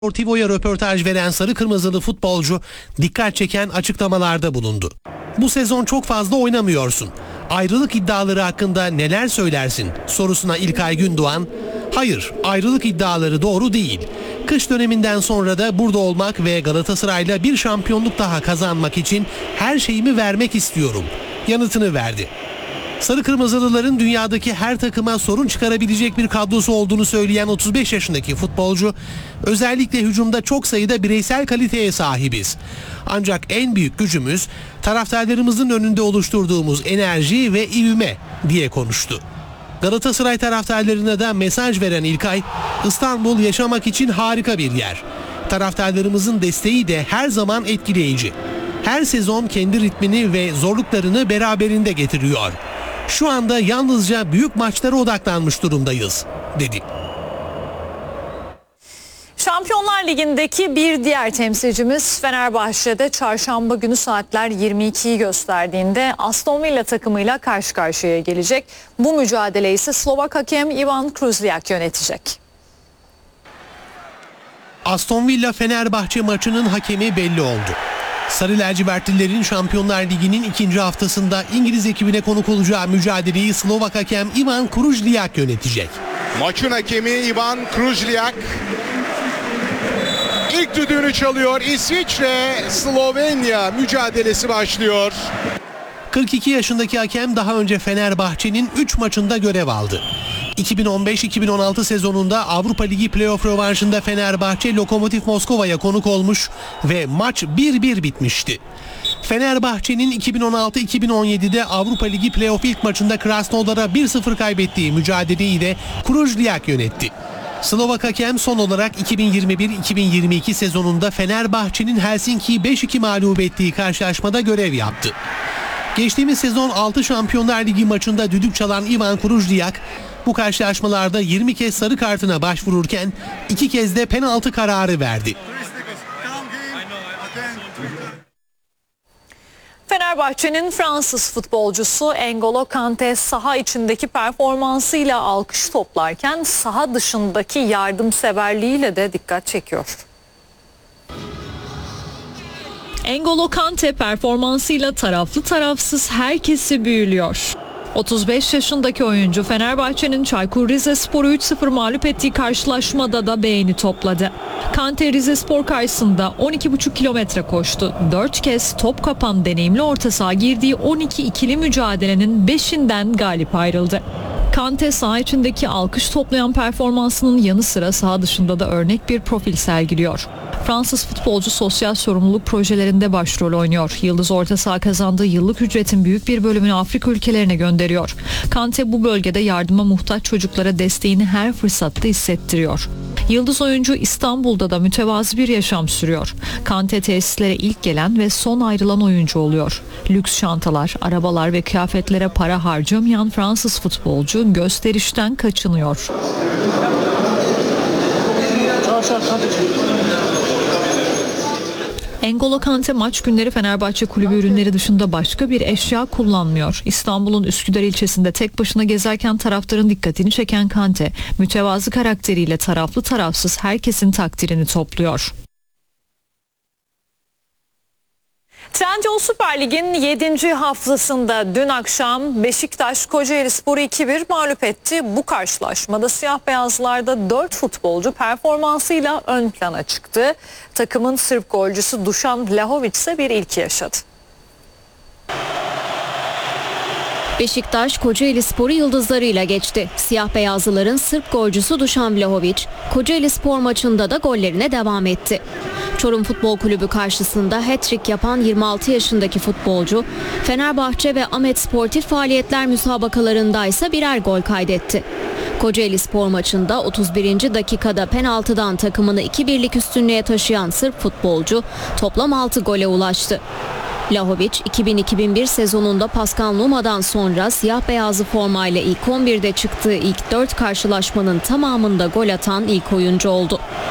Sportivo'ya röportaj veren sarı kırmızılı futbolcu dikkat çeken açıklamalarda bulundu. Bu sezon çok fazla oynamıyorsun. Ayrılık iddiaları hakkında neler söylersin sorusuna İlkay Gündoğan, hayır ayrılık iddiaları doğru değil. Kış döneminden sonra da burada olmak ve Galatasaray'la bir şampiyonluk daha kazanmak için her şeyimi vermek istiyorum yanıtını verdi. Sarı Kırmızılıların dünyadaki her takıma sorun çıkarabilecek bir kadrosu olduğunu söyleyen 35 yaşındaki futbolcu, özellikle hücumda çok sayıda bireysel kaliteye sahibiz. Ancak en büyük gücümüz taraftarlarımızın önünde oluşturduğumuz enerji ve ivme diye konuştu. Galatasaray taraftarlarına da mesaj veren İlkay, İstanbul yaşamak için harika bir yer. Taraftarlarımızın desteği de her zaman etkileyici. Her sezon kendi ritmini ve zorluklarını beraberinde getiriyor. Şu anda yalnızca büyük maçlara odaklanmış durumdayız, dedi. Şampiyonlar Ligi'ndeki bir diğer temsilcimiz Fenerbahçe'de çarşamba günü saatler 22'yi gösterdiğinde Aston Villa takımıyla karşı karşıya gelecek. Bu mücadeleyi ise Slovak hakem Ivan Kruzliak yönetecek. Aston Villa Fenerbahçe maçının hakemi belli oldu. Sarı lacivertlilerin Şampiyonlar Ligi'nin ikinci haftasında İngiliz ekibine konuk olacağı mücadeleyi Slovak hakem Ivan Kruzliak yönetecek. Maçın hakemi Ivan Kruzliak ilk düdüğünü çalıyor. İsviçre-Slovenya mücadelesi başlıyor. 42 yaşındaki hakem daha önce Fenerbahçe'nin 3 maçında görev aldı. 2015-2016 sezonunda Avrupa Ligi playoff rövanşında Fenerbahçe Lokomotiv Moskova'ya konuk olmuş ve maç 1-1 bitmişti. Fenerbahçe'nin 2016-2017'de Avrupa Ligi playoff ilk maçında Krasnodar'a 1-0 kaybettiği mücadeleyi de Kruzliak yönetti. Slovak hakem son olarak 2021-2022 sezonunda Fenerbahçe'nin Helsinki'yi 5-2 mağlup ettiği karşılaşmada görev yaptı. Geçtiğimiz sezon 6 Şampiyonlar Ligi maçında düdük çalan Ivan Kruzliak bu karşılaşmalarda 20 kez sarı kartına başvururken 2 kez de penaltı kararı verdi. Fenerbahçe'nin Fransız futbolcusu N'Golo Kanté saha içindeki performansıyla alkış toplarken saha dışındaki yardımseverliğiyle de dikkat çekiyor. N'Golo Kanté performansıyla taraflı tarafsız herkesi büyülüyor. 35 yaşındaki oyuncu Fenerbahçe'nin Çaykur Rizespor'u 3-0 mağlup ettiği karşılaşmada da beğeni topladı. Kanté Rizespor karşısında 12,5 kilometre koştu. 4 kez top kapan deneyimli orta saha girdiği 12 ikili mücadelenin 5'inden galip ayrıldı. Kanté saha içindeki alkış toplayan performansının yanı sıra saha dışında da örnek bir profil sergiliyor. Fransız futbolcu sosyal sorumluluk projelerinde başrol oynuyor. Yıldız orta saha kazandığı yıllık ücretin büyük bir bölümünü Afrika ülkelerine gönderiyor. Kanté bu bölgede yardıma muhtaç çocuklara desteğini her fırsatta hissettiriyor. Yıldız oyuncu İstanbul'da da mütevazı bir yaşam sürüyor. Kanté tesislere ilk gelen ve son ayrılan oyuncu oluyor. Lüks şantalar, arabalar ve kıyafetlere para harcamayan Fransız futbolcu gösterişten kaçınıyor. N'Golo Kanté maç günleri Fenerbahçe kulübü ürünleri dışında başka bir eşya kullanmıyor. İstanbul'un Üsküdar ilçesinde tek başına gezerken taraftarın dikkatini çeken Kanté, mütevazı karakteriyle taraflı tarafsız herkesin takdirini topluyor. Trendyol Süper Lig'in 7. haftasında dün akşam Beşiktaş Kocaelispor'u 2-1 mağlup etti. Bu karşılaşmada siyah beyazlarda 4 futbolcu performansıyla ön plana çıktı. Takımın Sırp golcüsü Dušan Vlahović ise bir ilki yaşadı. Beşiktaş Kocaelispor'u yıldızlarıyla geçti. Siyah beyazlıların Sırp golcüsü Dušan Vlahović Kocaelispor maçında da gollerine devam etti. Çorum Futbol Kulübü karşısında hat-trick yapan 26 yaşındaki futbolcu Fenerbahçe ve Ahmet Sportif Faaliyetler müsabakalarında ise birer gol kaydetti. Kocaelispor maçında 31. dakikada penaltıdan takımını 2-1'lik üstünlüğe taşıyan Sırp futbolcu toplam 6 gole ulaştı. Vlahović 2000-2001 sezonunda Pascal Numa'dan sonra siyah beyazlı formayla ilk 11'de çıktığı ilk 4 karşılaşmanın tamamında gol atan ilk oyuncu oldu.